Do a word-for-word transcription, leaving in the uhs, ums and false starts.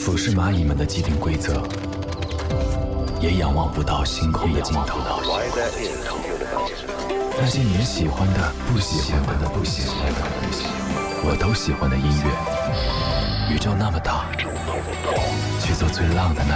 俯视蚂蚁们的既定规则，也仰望不到星空的尽头。那些你们喜欢的、不喜欢的、不喜欢的，我都喜欢的音乐。宇宙那么大，去做最浪的那